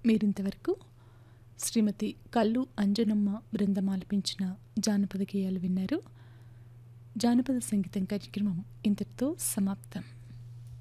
మీరింతవరకు శ్రీమతి కల్లు అంజనమ్మ బృందం ఆలపించిన జానపద గేయాలు విన్నారు. జానపద సంగీతం కార్యక్రమం ఇంతటితో సమాప్తం.